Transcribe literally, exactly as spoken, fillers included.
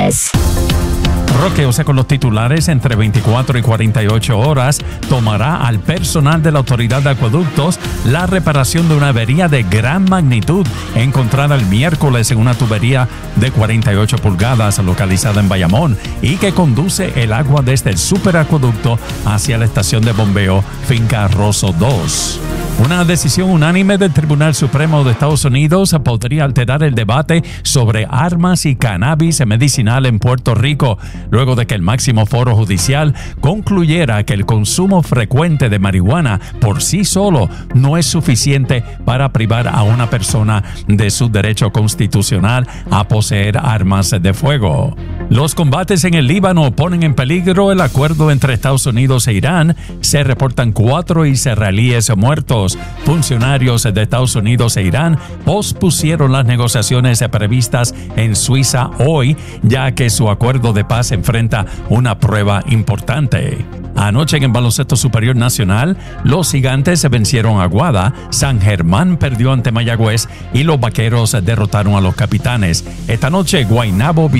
tres. Roque, o sea, con los titulares entre veinticuatro y cuarenta y ocho horas, tomará al personal de la Autoridad de Acueductos la reparación de una avería de gran magnitud encontrada el miércoles en una tubería de cuarenta y ocho pulgadas localizada en Bayamón y que conduce el agua desde el superacueducto hacia la estación de bombeo Finca Rosso dos. Una decisión unánime del Tribunal Supremo de Estados Unidos podría alterar el debate sobre armas y cannabis medicinal en Puerto Rico, luego de que el máximo foro judicial concluyera que el consumo frecuente de marihuana por sí solo no es suficiente para privar a una persona de su derecho constitucional a poseer armas de fuego. Los combates en el Líbano ponen en peligro el acuerdo entre Estados Unidos e Irán. Se reportan cuatro israelíes muertos. Funcionarios de Estados Unidos e Irán pospusieron las negociaciones previstas en Suiza hoy, ya que su acuerdo de paz enfrenta una prueba importante. Anoche en el baloncesto superior nacional, los Gigantes se vencieron a Aguada, San Germán perdió ante Mayagüez y los Vaqueros derrotaron a los Capitanes. Esta noche, Guaynabo